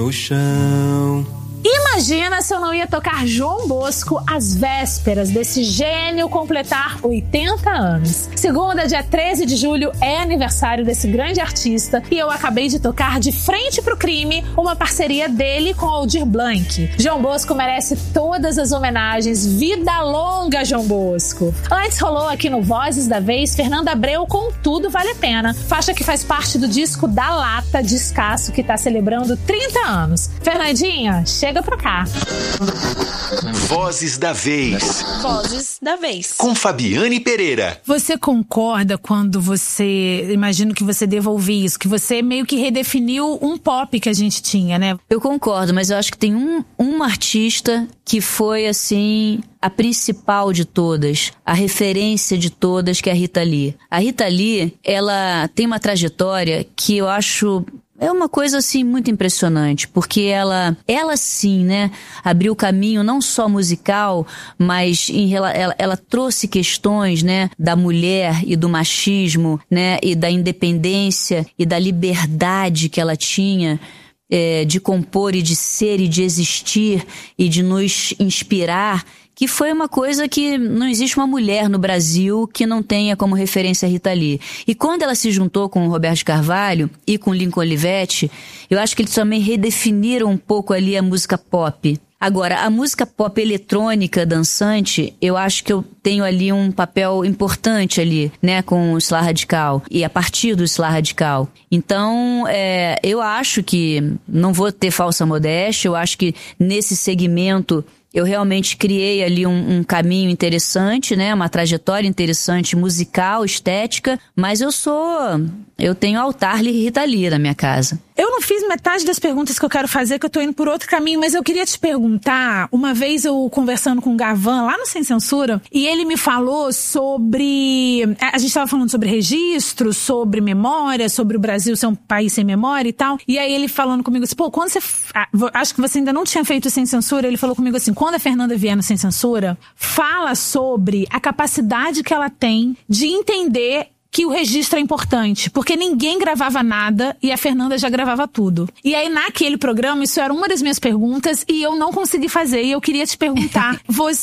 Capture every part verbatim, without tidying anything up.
No chão. Imagina se eu não ia tocar João Bosco às vésperas desse gênio completar oitenta anos. Segunda, dia treze de julho, é aniversário desse grande artista e eu acabei de tocar De Frente pro Crime, uma parceria dele com Aldir Blanc. João Bosco merece todas as homenagens. Vida longa, João Bosco! Antes rolou aqui no Vozes da Vez Fernanda Abreu com Tudo Vale a Pena, faixa que faz parte do disco Da Lata, discaço que tá celebrando trinta anos. Fernandinha, chega Chega pra cá. Vozes da Vez. Vozes da Vez. Com Fabiane Pereira. Você concorda quando você... Imagino que você deva ouvir isso, que você meio que redefiniu um pop que a gente tinha, né? Eu concordo, mas eu acho que tem um, uma artista que foi, assim, a principal de todas, a referência de todas, que é a Rita Lee. A Rita Lee, ela tem uma trajetória que eu acho... É uma coisa, assim, muito impressionante, porque ela, ela sim, né, abriu caminho não só musical, mas em, ela, ela trouxe questões, né, da mulher e do machismo, né, e da independência e da liberdade que ela tinha, é, de compor e de ser e de existir e de nos inspirar, que foi uma coisa que não existe uma mulher no Brasil que não tenha como referência a Rita Lee. E quando ela se juntou com o Roberto Carvalho e com o Lincoln Olivetti, eu acho que eles também redefiniram um pouco ali a música pop. Agora, a música pop eletrônica, dançante, eu acho que eu tenho ali um papel importante ali, né, com o Sla Radical, e a partir do Sla Radical. Então, é, eu acho que, não vou ter falsa modéstia, eu acho que nesse segmento eu realmente criei ali um, um caminho interessante, né? Uma trajetória interessante, musical, estética, mas eu sou... Eu tenho altar Rita Lee na minha casa. Eu não fiz metade das perguntas que eu quero fazer, que eu tô indo por outro caminho, mas eu queria te perguntar, uma vez eu conversando com o Gavan, lá no Sem Censura, e ele me falou sobre... A gente tava falando sobre registro, sobre memória, sobre o Brasil ser um país sem memória e tal, e aí ele falando comigo assim, pô, quando você... Acho que você ainda não tinha feito Sem Censura, ele falou comigo assim, quando a Fernanda vier no Sem Censura, fala sobre a capacidade que ela tem de entender que o registro é importante, porque ninguém gravava nada e a Fernanda já gravava tudo. E aí, naquele programa, isso era uma das minhas perguntas e eu não consegui fazer. E eu queria te perguntar,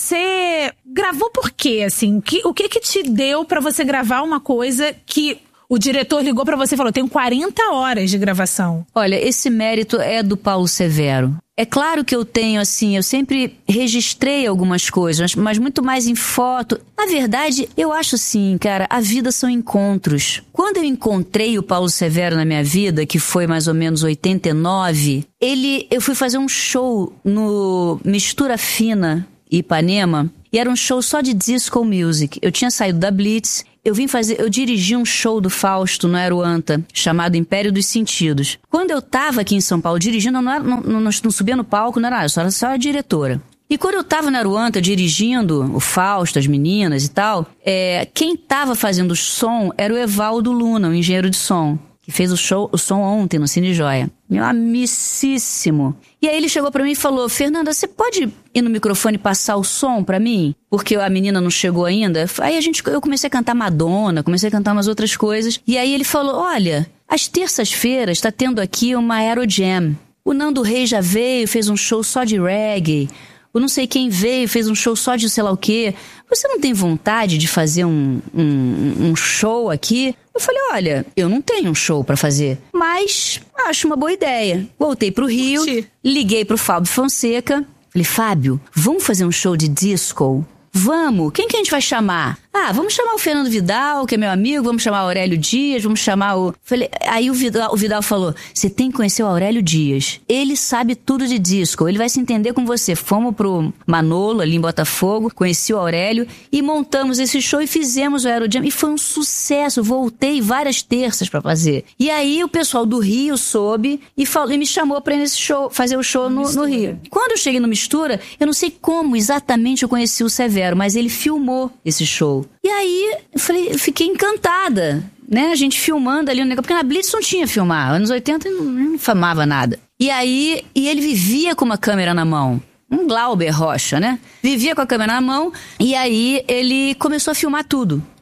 você gravou por quê, assim? Que, o que que te deu pra você gravar uma coisa que o diretor ligou pra você e falou, tenho quarenta horas de gravação? Olha, esse mérito é do Paulo Severo. É claro que eu tenho, assim, eu sempre registrei algumas coisas, mas muito mais em foto. Na verdade, eu acho assim, cara, a vida são encontros. Quando eu encontrei o Paulo Severo na minha vida, que foi mais ou menos oitenta e nove, ele, eu fui fazer um show no Mistura Fina, Ipanema, e era um show só de disco music. Eu tinha saído da Blitz, eu vim fazer, eu dirigi um show do Fausto no Aeroanta, chamado Império dos Sentidos. Quando eu tava aqui em São Paulo dirigindo, eu não, era, não, não, não subia no palco, não era nada, eu só era só a diretora. E quando eu tava no Aeroanta dirigindo o Fausto, as meninas e tal, é, quem tava fazendo o som era o Evaldo Luna, o engenheiro de som, que fez o, show, o som ontem no Cine Joia. Meu amicíssimo. E aí ele chegou pra mim e falou, Fernanda, você pode ir no microfone e passar o som pra mim? Porque a menina não chegou ainda. Aí a gente, eu comecei a cantar Madonna, comecei a cantar umas outras coisas. E aí ele falou, olha, às terças-feiras tá tendo aqui uma Aerojam. O Nando Reis já veio, fez um show só de reggae. O não sei quem veio, fez um show só de sei lá o quê. Você não tem vontade de fazer um, um, um show aqui? Eu falei, olha, eu não tenho um show pra fazer, mas acho uma boa ideia. Voltei pro Rio, Curti. Liguei pro Fábio Fonseca. Falei, Fábio, vamos fazer um show de disco? Vamos! Quem que a gente vai chamar? Ah, vamos chamar o Fernando Vidal, que é meu amigo, vamos chamar o Aurélio Dias, vamos chamar o... Falei, aí o Vidal, o Vidal falou, você tem que conhecer o Aurélio Dias. Ele sabe tudo de disco, ele vai se entender com você. Fomos pro Manolo, ali em Botafogo, conheci o Aurélio e montamos esse show e fizemos o Aerojam. E foi um sucesso, voltei várias terças pra fazer. E aí o pessoal do Rio soube e, falou, e me chamou pra ir nesse show, fazer o show no, no Rio. Quando eu cheguei no Mistura, eu não sei como exatamente eu conheci o Severo, mas ele filmou esse show. E aí, eu falei, eu fiquei encantada, né? A gente filmando ali o negócio, porque na Blitz não tinha filmar, anos oitenta não, não filmava nada. E aí, e ele vivia com uma câmera na mão, um Glauber Rocha, né? Vivia com a câmera na mão, e aí ele começou a filmar tudo.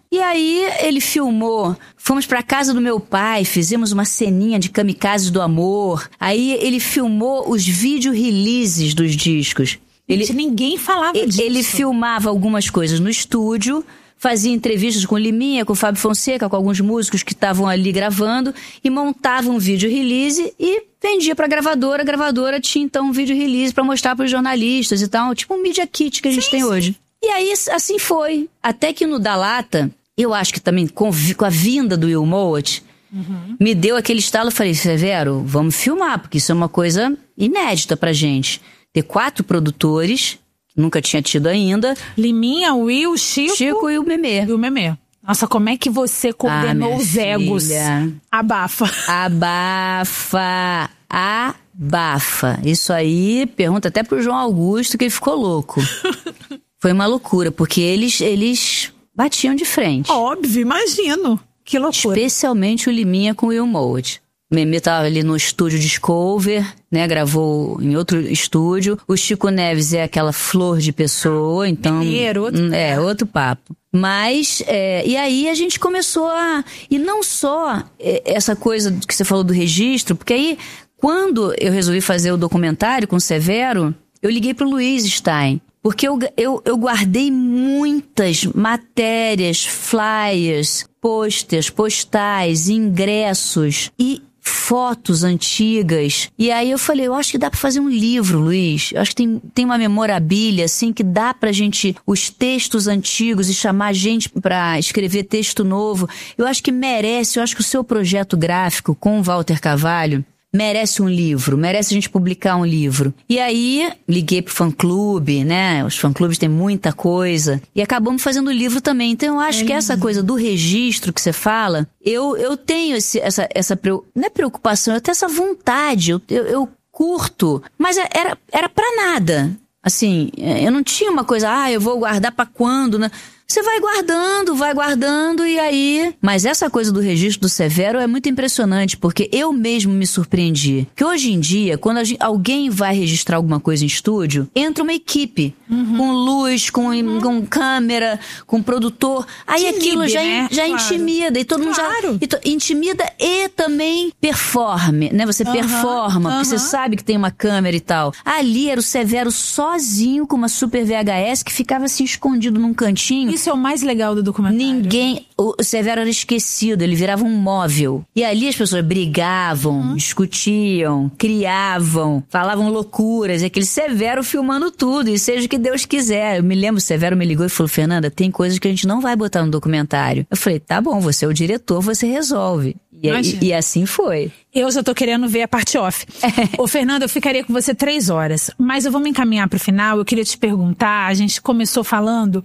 E aí ele filmou, fomos pra casa do meu pai, fizemos uma ceninha de Kamikazes do Amor. Aí ele filmou os vídeo releases dos discos. Ele, Gente, ninguém falava ele, disso. Ele filmava algumas coisas no estúdio, fazia entrevistas com o Liminha, com o Fábio Fonseca, com alguns músicos que estavam ali gravando, e montava um vídeo release e vendia pra gravadora. A gravadora tinha então um vídeo release pra mostrar pros jornalistas e tal, tipo um media kit que a gente sim, tem sim. hoje. E aí assim foi, até que no Da Lata, eu acho que também com, com a vinda do Will Mowat, uhum. me deu aquele estalo, eu falei, Severo, vamos filmar, porque isso é uma coisa inédita pra gente. Ter quatro produtores, que nunca tinha tido ainda. Liminha, Will, Chico... Chico e o Memê. E o Memê. Nossa, como é que você coordenou ah, os egos? Filha. Abafa. Abafa. Abafa. Isso aí, pergunta até pro João Augusto, que ele ficou louco. Foi uma loucura, porque eles, eles batiam de frente. Óbvio, imagino. Que loucura. Especialmente o Liminha com o Will Mowat. O Memê tava ali no estúdio Discover, né? Gravou em outro estúdio. O Chico Neves é aquela flor de pessoa, então... Mineiro, outro É, papo. outro papo. Mas, é, e aí a gente começou a... E não só é, essa coisa que você falou do registro, porque aí, quando eu resolvi fazer o documentário com o Severo, eu liguei pro Luiz Stein. Porque eu, eu, eu guardei muitas matérias, flyers, posters, postais, ingressos e fotos antigas. E aí eu falei, eu acho que dá pra fazer um livro, Luiz. Eu acho que tem, tem uma memorabilia, assim, que dá pra gente, os textos antigos e chamar gente pra escrever texto novo. Eu acho que merece, eu acho que o seu projeto gráfico com o Walter Carvalho merece um livro, merece a gente publicar um livro. E aí, liguei pro fã-clube, né? Os fã-clubes têm muita coisa. E acabamos fazendo o livro também. Então, eu acho é que essa coisa do registro que você fala, eu, eu tenho esse, essa, essa... Não é preocupação, eu tenho essa vontade. Eu, eu, eu curto. Mas era, era pra nada. Assim, eu não tinha uma coisa, ah, eu vou guardar pra quando, né? Você vai guardando, vai guardando e aí... Mas essa coisa do registro do Severo é muito impressionante, porque eu mesmo me surpreendi. Que hoje em dia, quando a gente, alguém vai registrar alguma coisa em estúdio, entra uma equipe. Uhum. Com luz, com, uhum. com câmera, com produtor. Aí Intibe, aquilo já, né? já claro. intimida. E todo claro. mundo já... Intimida e também performe, né? Você uhum. performa, porque uhum. você sabe que tem uma câmera e tal. Ali era o Severo sozinho com uma super V H S que ficava assim escondido num cantinho. Isso é o mais legal do documentário. Ninguém... O Severo era esquecido, ele virava um móvel. E ali as pessoas brigavam, uhum. discutiam, criavam, falavam loucuras. E aquele Severo filmando tudo, e seja o que Deus quiser. Eu me lembro, o Severo me ligou e falou, Fernanda, tem coisas que a gente não vai botar no documentário. Eu falei, tá bom, você é o diretor, você resolve. E, e, e assim foi. Eu já tô querendo ver a parte off. Ô, Fernanda, eu ficaria com você três horas. Mas eu vou me encaminhar pro final. Eu queria te perguntar, a gente começou falando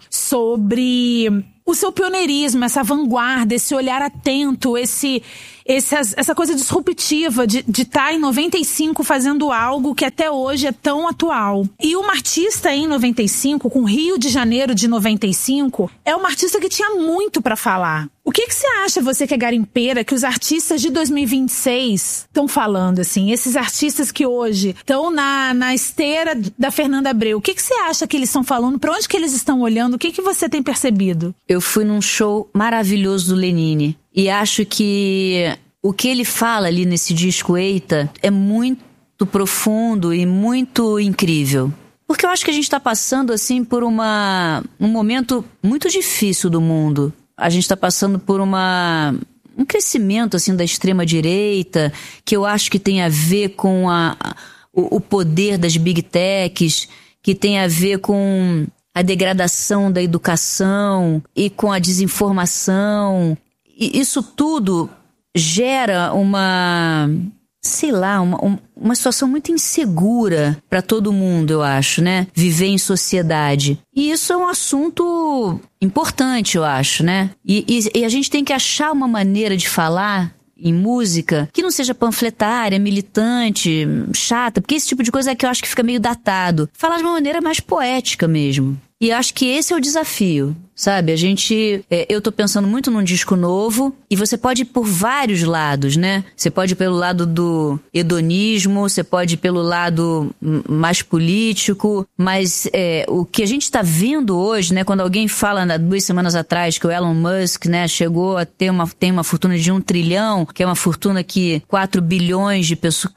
sobre o seu pioneirismo, essa vanguarda, esse olhar atento, esse, esse, essa coisa disruptiva de estar tá em noventa e cinco fazendo algo que até hoje é tão atual. E uma artista em noventa e cinco, com Rio de Janeiro de noventa e cinco, é uma artista que tinha muito pra falar. O que que você acha, você que é garimpeira, que os artistas de dois mil e vinte e seis estão falando, assim? Esses artistas que hoje estão na, na esteira da Fernanda Abreu, o que que você acha que eles estão falando? Pra onde que eles estão olhando? O que que você tem percebido? Eu fui num show maravilhoso do Lenine e acho que o que ele fala ali nesse disco Eita é muito profundo e muito incrível. Porque eu acho que a gente tá passando, assim, por uma, um momento muito difícil do mundo. A gente está passando por uma, um crescimento assim, da extrema-direita, que eu acho que tem a ver com a, o, o poder das big techs, que tem a ver com a degradação da educação e com a desinformação. E isso tudo gera uma... sei lá, uma, uma situação muito insegura para todo mundo, eu acho, né? Viver em sociedade. E isso é um assunto importante, eu acho, né? E, e, e a gente tem que achar uma maneira de falar em música que não seja panfletária, militante, chata, porque esse tipo de coisa é que eu acho que fica meio datado. Falar de uma maneira mais poética mesmo. E acho que esse é o desafio, sabe? A gente... É, eu tô pensando muito num disco novo, e você pode ir por vários lados, né? Você pode ir pelo lado do hedonismo, você pode ir pelo lado mais político, mas é, o que a gente tá vendo hoje, né? Quando alguém fala, né, duas semanas atrás, que o Elon Musk, né, chegou a ter uma, tem uma fortuna de um trilhão, que é uma fortuna que quatro bilhões de pessoas...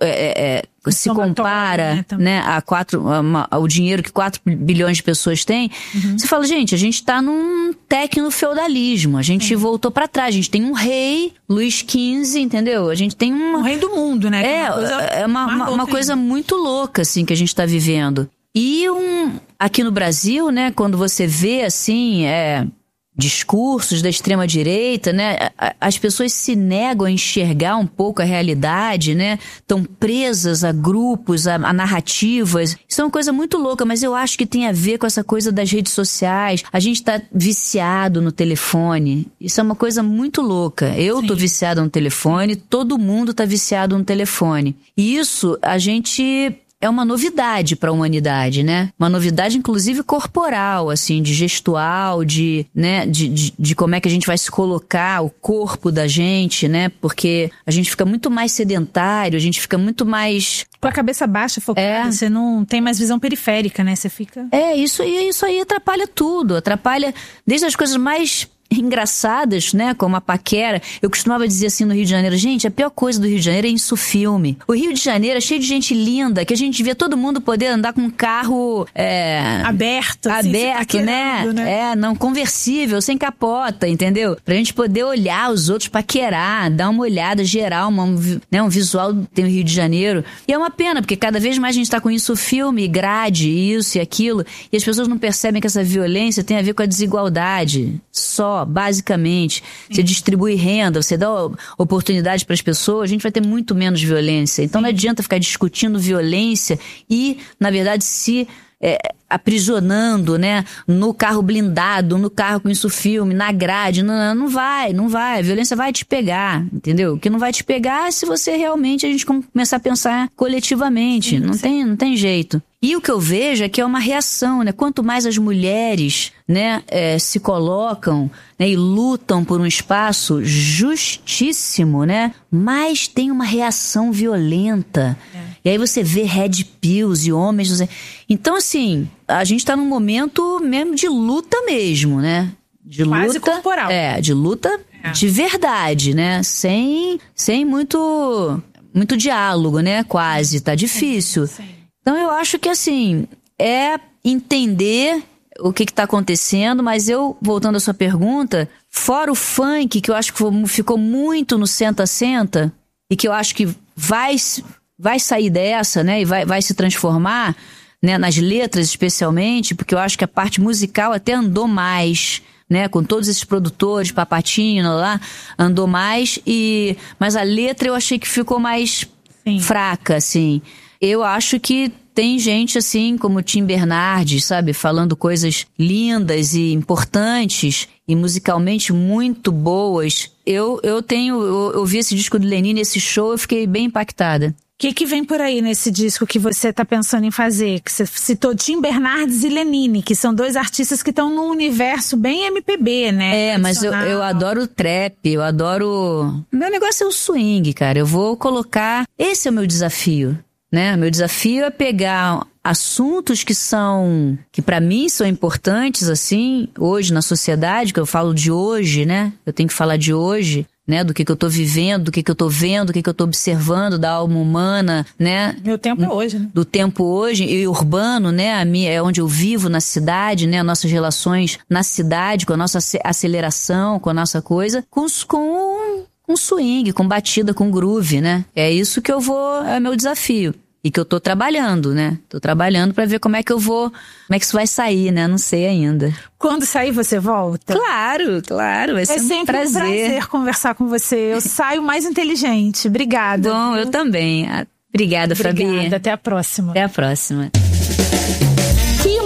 É, é, se compara, né, né, a quatro, a, a, o dinheiro que quatro bilhões de pessoas têm, uhum. Você fala, gente, a gente tá num tecno-feudalismo, a gente uhum. voltou pra trás, a gente tem um rei, Luís quinze, entendeu? A gente tem um... um rei do mundo, né? É, é uma, coisa, é uma, uma, uma coisa muito louca, assim, que a gente tá vivendo. E um, aqui no Brasil, né, quando você vê, assim, é... discursos da extrema-direita, né? As pessoas se negam a enxergar um pouco a realidade, né? Estão presas a grupos, a, a narrativas. Isso é uma coisa muito louca, mas eu acho que tem a ver com essa coisa das redes sociais. A gente tá viciado no telefone. Isso é uma coisa muito louca. Eu Sim. tô viciada no telefone, todo mundo tá viciado no telefone. E isso, a gente... é uma novidade para a humanidade, né? Uma novidade, inclusive, corporal, assim, de gestual, de, né, de, de, de como é que a gente vai se colocar, o corpo da gente, né? Porque a gente fica muito mais sedentário, a gente fica muito mais... com a cabeça baixa, focada, é. Você não tem mais visão periférica, né? Você fica... É, isso aí, isso aí atrapalha tudo, atrapalha desde as coisas mais... engraçadas, né, como a paquera. Eu costumava dizer assim no Rio de Janeiro, gente, a pior coisa do Rio de Janeiro é isso filme. O Rio de Janeiro é cheio de gente linda, que a gente vê todo mundo poder andar com um carro é, aberto, assim, aberto, tá né? né? É, não conversível, sem capota, entendeu? Pra gente poder olhar os outros, paquerar, dar uma olhada geral, uma, né, um visual tem o Rio de Janeiro. E é uma pena, porque cada vez mais a gente tá com isso filme, grade, isso e aquilo, e as pessoas não percebem que essa violência tem a ver com a desigualdade. Só basicamente, Sim. Você distribui renda, você dá oportunidade para as pessoas, a gente vai ter muito menos violência. Então Sim. Não adianta ficar discutindo violência e, na verdade, se é, aprisionando, né, no carro blindado, no carro com isso filme, na grade. Não, não vai, não vai. A violência vai te pegar, entendeu? O que não vai te pegar é se você realmente, a gente começar a pensar coletivamente. Sim, não, tem, não tem jeito. E o que eu vejo é que é uma reação, né? Quanto mais as mulheres, né, é, se colocam, né, e lutam por um espaço justíssimo, né, mais tem uma reação violenta. É. E aí você vê red pills e homens... Então, assim, a gente tá num momento mesmo de luta mesmo, né? De Quase luta, corporal. É, de luta é. de verdade, né? Sem, sem muito, muito diálogo, né? Quase, tá difícil. Sim, sim. Então eu acho que, assim, é entender o que que tá acontecendo, mas eu, voltando à sua pergunta, fora o funk, que eu acho que ficou muito no senta-senta, e que eu acho que vai, vai sair dessa, né, e vai, vai se transformar, né, nas letras especialmente, porque eu acho que a parte musical até andou mais, né, com todos esses produtores, Papatinho, lá, andou mais, e, mas a letra eu achei que ficou mais Sim. fraca, assim. Eu acho que tem gente assim, como Tim Bernardes, sabe? Falando coisas lindas e importantes e musicalmente muito boas. Eu, eu tenho, eu, eu vi esse disco do Lenine, esse show, eu fiquei bem impactada. O que que vem por aí nesse disco que você tá pensando em fazer? Que você citou Tim Bernardes e Lenine, que são dois artistas que estão num universo bem M P B, né? É, mas eu, eu adoro trap, eu adoro... Meu negócio é o swing, cara. Eu vou colocar... Esse é o meu desafio, né? Meu desafio é pegar assuntos que são... que pra mim são importantes, assim, hoje na sociedade, que eu falo de hoje, né? Eu tenho que falar de hoje... né, do que que eu tô vivendo, do que que eu tô vendo, do que que eu tô observando da alma humana, né? Meu tempo é hoje, né? Do tempo hoje e urbano, né? A minha, é onde eu vivo, na cidade, né? Nossas relações na cidade, com a nossa aceleração, com a nossa coisa, com, com, com swing, com batida, com groove, né? É isso que eu vou, é meu desafio. E que eu tô trabalhando, né? Tô trabalhando pra ver como é que eu vou... como é que isso vai sair, né? Não sei ainda. Quando sair, você volta? Claro, claro. Vai ser é sempre um prazer. um prazer conversar com você. Eu saio mais inteligente. Obrigada. Bom, viu? Eu também. Obrigada, Fabi. Obrigada. Até a próxima. Até a próxima. Que maravilha!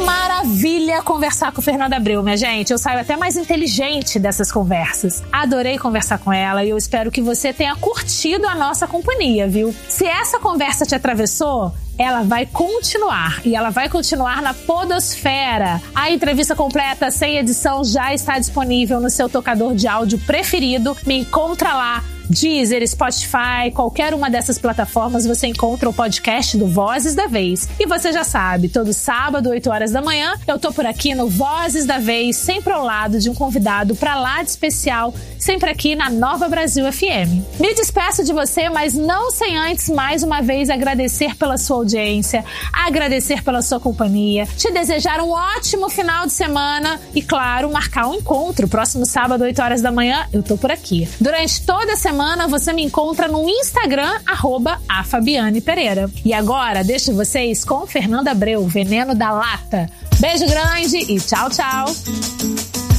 maravilha conversar com Fernanda Abreu, minha gente. Eu saio até mais inteligente dessas conversas. Adorei conversar com ela e eu espero que você tenha curtido a nossa companhia, viu? Se essa conversa te atravessou, ela vai continuar. E ela vai continuar na Podosfera. A entrevista completa, sem edição, já está disponível no seu tocador de áudio preferido. Me encontra lá. Deezer, Spotify, qualquer uma dessas plataformas você encontra o podcast do Vozes da Vez. E você já sabe, todo sábado, oito horas da manhã, eu tô por aqui no Vozes da Vez, sempre ao lado de um convidado pra lá de especial, sempre aqui na Nova Brasil F M. Me despeço de você, mas não sem antes, mais uma vez, agradecer pela sua audiência, agradecer pela sua companhia, te desejar um ótimo final de semana e, claro, marcar um encontro. Próximo sábado, oito horas da manhã, eu tô por aqui. Durante toda a semana, você me encontra no Instagram, arroba a Fabiane Pereira. E agora, deixo vocês com Fernanda Abreu, Veneno da Lata. Beijo grande e tchau, tchau!